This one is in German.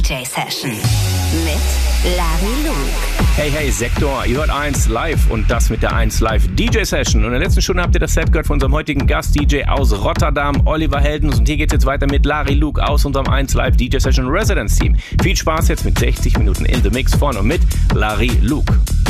DJ-Session mit Larry Luke. Hey, Sektor, ihr hört 1 Live und das mit der 1 Live DJ-Session. Und in der letzten Stunde habt ihr das Set gehört von unserem heutigen Gast-DJ aus Rotterdam, Oliver Heldens. Und hier geht's jetzt weiter mit Larry Luke aus unserem 1 Live DJ-Session Residence-Team. Viel Spaß jetzt mit 60 Minuten in the Mix von und mit Larry Luke.